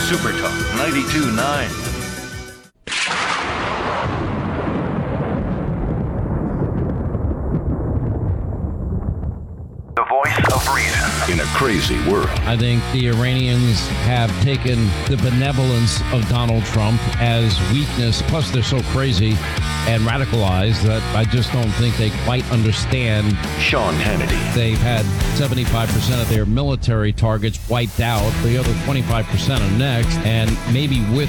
Super Talk 92.9. The voice of reason in a crazy world. I think the Iranians have taken the benevolence of Donald Trump as weakness, plus they're so crazy and radicalized that I just don't think they quite understand. Sean Hannity. They've had 75% of their military targets wiped out. The other 25% are next, and maybe with